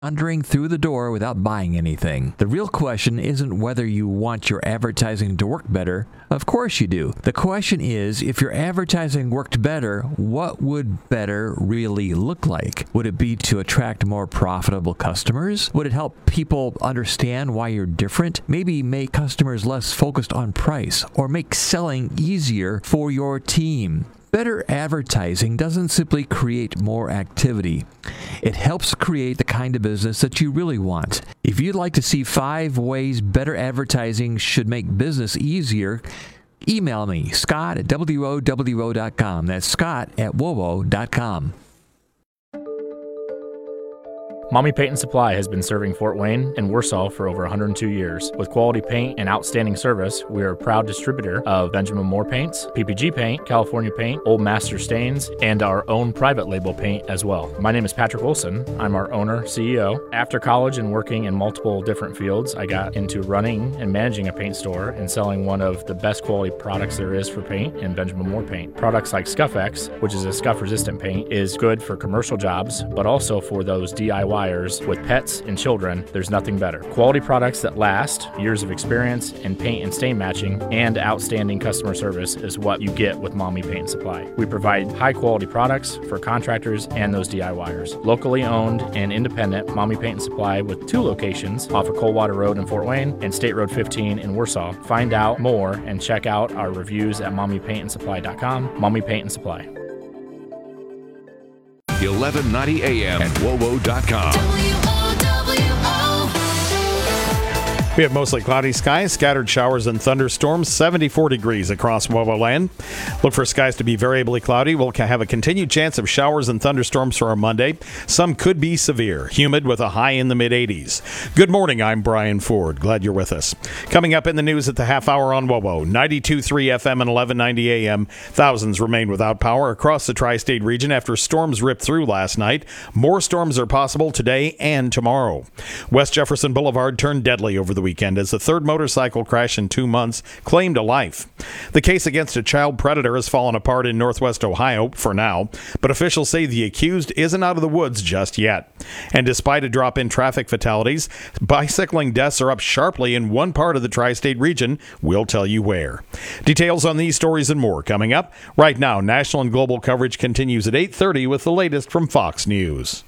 wandering through the door without buying anything. The real question isn't whether you want your advertising to work better. Of course you do. The question is, if your advertising worked better, what would better really look like? Would it be to attract more profitable customers? Would it help people understand why you're different? Maybe make customers less focused on price, or make selling easier for your team. Better advertising doesn't simply create more activity. It helps create the kind of business that you really want. If you'd like to see 5 ways better advertising should make business easier, email me, scott@wowo.com. That's scott@wowo.com. Mommy Paint and Supply has been serving Fort Wayne and Warsaw for over 102 years. With quality paint and outstanding service, we are a proud distributor of Benjamin Moore paints, PPG paint, California paint, Old Master stains, and our own private label paint as well. My name is Patrick Wilson. I'm our owner, CEO. After college and working in multiple different fields, I got into running and managing a paint store and selling one of the best quality products there is for paint in Benjamin Moore paint. Products like Scuff-X, which is a scuff-resistant paint, is good for commercial jobs, but also for those DIY with pets and children. There's nothing better. Quality products that last, years of experience in paint and stain matching, and outstanding customer service is what you get with Mommy Paint and Supply. We provide high quality products for contractors and those DIYers. Locally owned and independent Mommy Paint and Supply with 2 locations off of Coldwater Road in Fort Wayne and State Road 15 in Warsaw. Find out more and check out our reviews at mommypaintandsupply.com. Mommy Paint and Supply. 1190 AM at wowo.com. We have mostly cloudy skies, scattered showers and thunderstorms, 74 degrees across WOWO land. Look for skies to be variably cloudy. We'll have a continued chance of showers and thunderstorms for our Monday. Some could be severe, humid with a high in the mid-80s. Good morning, I'm Brian Ford. Glad you're with us. Coming up in the news at the half hour on WOWO, 92.3 FM and 1190 AM. Thousands remain without power across the tri-state region after storms ripped through last night. More storms are possible today and tomorrow. West Jefferson Boulevard turned deadly over the weekend as the 3rd motorcycle crash in 2 months claimed a life. The case against a child predator has fallen apart in northwest Ohio for now, but officials say the accused isn't out of the woods just yet. And despite a drop in traffic fatalities, bicycling deaths are up sharply in one part of the tri-state region. We'll tell you where. Details on these stories and more coming up. Right now, national and global coverage continues at 8:30 with the latest from Fox News.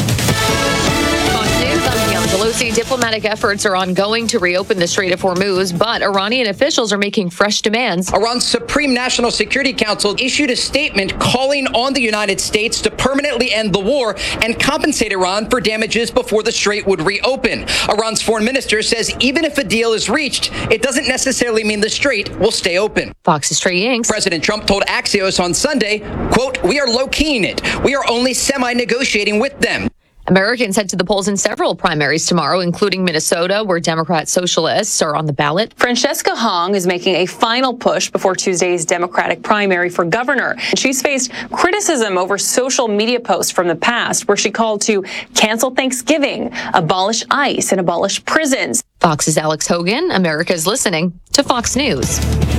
Pelosi, diplomatic efforts are ongoing to reopen the Strait of Hormuz, but Iranian officials are making fresh demands. Iran's Supreme National Security Council issued a statement calling on the United States to permanently end the war and compensate Iran for damages before the strait would reopen. Iran's foreign minister says even if a deal is reached, it doesn't necessarily mean the strait will stay open. Fox's Trey Yanks. President Trump told Axios on Sunday, quote, "We are low-keying it. We are only semi-negotiating with them." Americans head to the polls in several primaries tomorrow, including Minnesota, where Democrat socialists are on the ballot. Francesca Hong is making a final push before Tuesday's Democratic primary for governor. She's faced criticism over social media posts from the past where she called to cancel Thanksgiving, abolish ICE, and abolish prisons. Fox's Alex Hogan. America's listening to Fox News.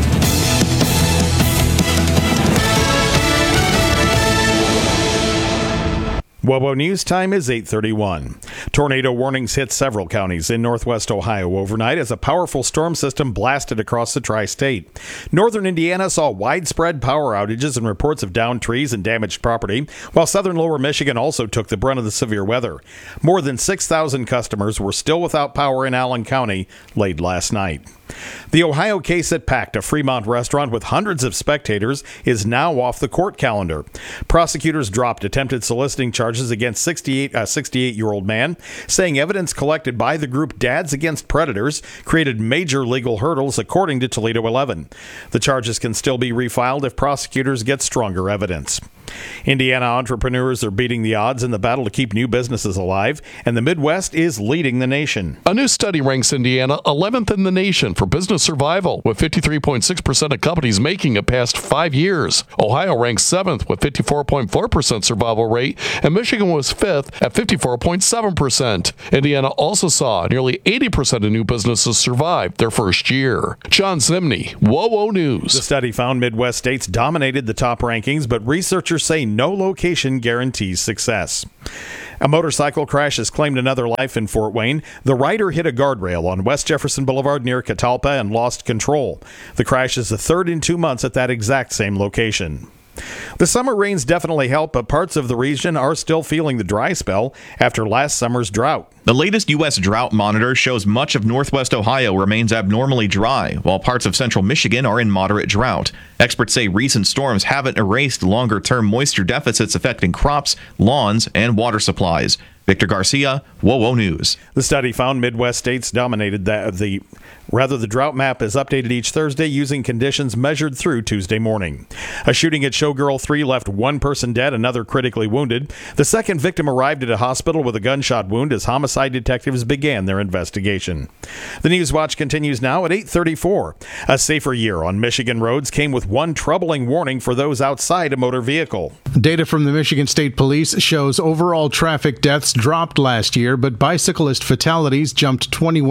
WOWO News time is 8:31. Tornado warnings hit several counties in northwest Ohio overnight as a powerful storm system blasted across the tri-state. Northern Indiana saw widespread power outages and reports of downed trees and damaged property, while southern lower Michigan also took the brunt of the severe weather. More than 6,000 customers were still without power in Allen County late last night. The Ohio case that packed a Fremont restaurant with hundreds of spectators is now off the court calendar. Prosecutors dropped attempted soliciting charges against a 68-year-old man, saying evidence collected by the group Dads Against Predators created major legal hurdles, according to Toledo 11. The charges can still be refiled if prosecutors get stronger evidence. Indiana entrepreneurs are beating the odds in the battle to keep new businesses alive, and the Midwest is leading the nation. A new study ranks Indiana 11th in the nation for business survival, with 53.6% of companies making it past 5 years. Ohio ranks 7th with 54.4% survival rate, and Michigan was 5th at 54.7%. Indiana also saw nearly 80% of new businesses survive their first year. John Zimney, WOWO News. The study found Midwest states dominated the top rankings, but researchers researchers say no location guarantees success. A motorcycle crash has claimed another life in Fort Wayne. The rider hit a guardrail on West Jefferson Boulevard near Catalpa and lost control. The crash is the third in 2 months at that exact same location. The summer rains definitely help, but parts of the region are still feeling the dry spell after last summer's drought. The latest U.S. drought monitor shows much of northwest Ohio remains abnormally dry, while parts of central Michigan are in moderate drought. Experts say recent storms haven't erased longer-term moisture deficits affecting crops, lawns, and water supplies. Victor Garcia, WOWO News. The study found Midwest states dominated the drought map is updated each Thursday using conditions measured through Tuesday morning. A shooting at Showgirl 3 left one person dead, another critically wounded. The second victim arrived at a hospital with a gunshot wound as homicide detectives began their investigation. The News Watch continues now at 8:34. A safer year on Michigan roads came with one troubling warning for those outside a motor vehicle. Data from the Michigan State Police shows overall traffic deaths dropped last year, but bicyclist fatalities jumped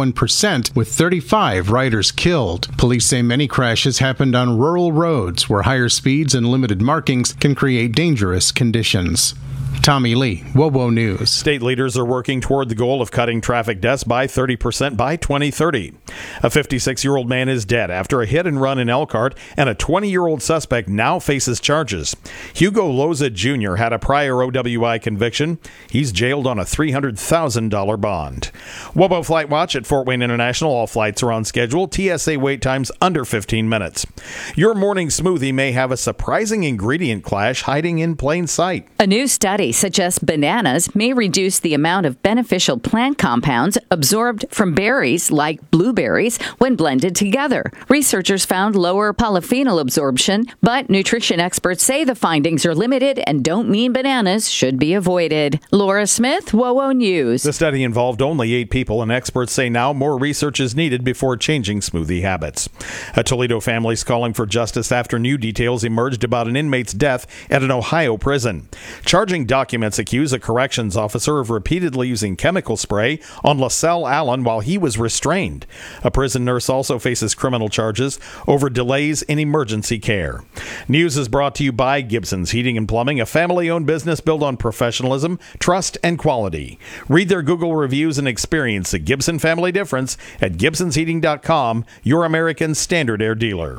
21%, with 35 riders killed. Police say many crashes happened on rural roads where higher speeds and limited markings can create dangerous conditions. Tommy Lee, WOWO News. State leaders are working toward the goal of cutting traffic deaths by 30% by 2030. A 56-year-old man is dead after a hit and run in Elkhart, and a 20-year-old suspect now faces charges. Hugo Loza Jr. had a prior OWI conviction. He's jailed on a $300,000 bond. WOWO Flight Watch at Fort Wayne International. All flights are on schedule. TSA wait times under 15 minutes. Your morning smoothie may have a surprising ingredient clash hiding in plain sight. A new study suggests bananas may reduce the amount of beneficial plant compounds absorbed from berries like blueberries when blended together. Researchers found lower polyphenol absorption, but nutrition experts say the findings are limited and don't mean bananas should be avoided. Laura Smith, WOWO News. The study involved only 8 people, and experts say now more research is needed before changing smoothie habits. A Toledo family is calling for justice after new details emerged about an inmate's death at an Ohio prison. Charging documents accuse a corrections officer of repeatedly using chemical spray on LaSalle Allen while he was restrained. A prison nurse also faces criminal charges over delays in emergency care. News is brought to you by Gibson's Heating and Plumbing, a family-owned business built on professionalism, trust, and quality. Read their Google reviews and experience the Gibson family difference at Gibson'sHeating.com, your American Standard Air dealer.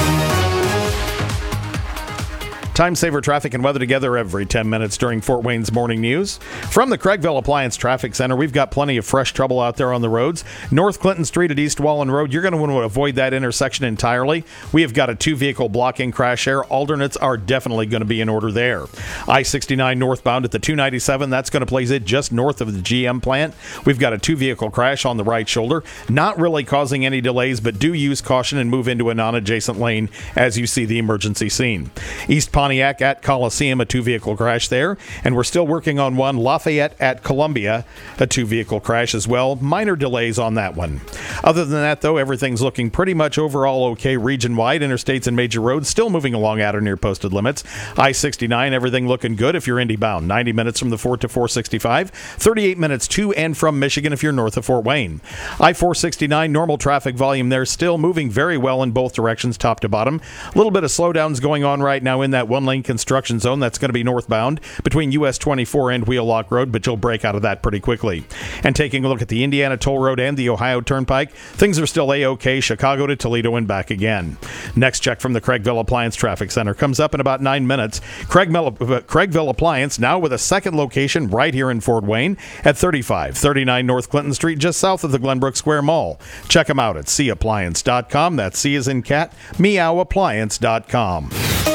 Time saver traffic and weather together every 10 minutes during Fort Wayne's morning news. From the Craigville Appliance Traffic Center, we've got plenty of fresh trouble out there on the roads. North Clinton Street at East Wallen Road, you're going to want to avoid that intersection entirely. We have got a 2-vehicle blocking crash there. Alternates are definitely going to be in order there. I-69 northbound at the 297, that's going to place it just north of the GM plant. We've got a 2-vehicle crash on the right shoulder. Not really causing any delays, but do use caution and move into a non-adjacent lane as you see the emergency scene. East Pontiac at Coliseum, a 2-vehicle crash there. And we're still working on one. Lafayette at Columbia, a 2-vehicle crash as well. Minor delays on that one. Other than that, though, everything's looking pretty much overall okay region-wide. Interstates and major roads still moving along at or near posted limits. I-69, everything looking good if you're Indy bound. 90 minutes from the Fort to 465. 38 minutes to and from Michigan if you're north of Fort Wayne. I-469, normal traffic volume there, still moving very well in both directions, top to bottom. A little bit of slowdowns going on right now in that one-lane construction zone. That's going to be northbound between US 24 and Wheelock Road, but you'll break out of that pretty quickly. And taking a look at the Indiana Toll Road and the Ohio Turnpike, things are still A-OK, Chicago to Toledo and back again. Next check from the Craigville Appliance Traffic Center comes up in about 9 minutes. Craigville Appliance now with a second location right here in Fort Wayne at 3539 North Clinton Street, just south of the Glenbrook Square Mall. Check them out at cappliance.com. That's C as in cat, meowappliance.com.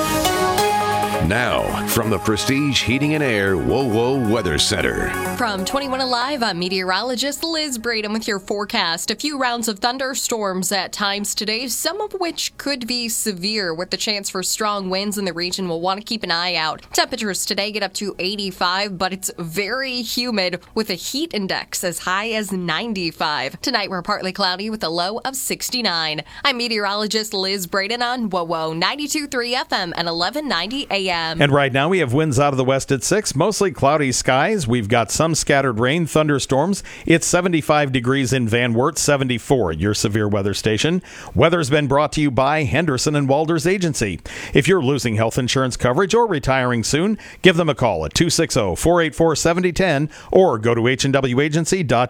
Now, from the Prestige Heating and Air WOWO Weather Center. From 21 Alive, I'm meteorologist Liz Braden with your forecast. A few rounds of thunderstorms at times today, some of which could be severe with the chance for strong winds in the region. We'll want to keep an eye out. Temperatures today get up to 85, but it's very humid with a heat index as high as 95. Tonight, we're partly cloudy with a low of 69. I'm meteorologist Liz Braden on WOWO 92.3 FM and 1190 AM. a.m. And right now we have winds out of the west at 6, mostly cloudy skies. We've got some scattered rain, thunderstorms. It's 75 degrees in Van Wert, 74 at your severe weather station. Weather's been brought to you by Henderson and Walder's Agency. If you're losing health insurance coverage or retiring soon, give them a call at 260-484-7010 or go to hnwagency.com.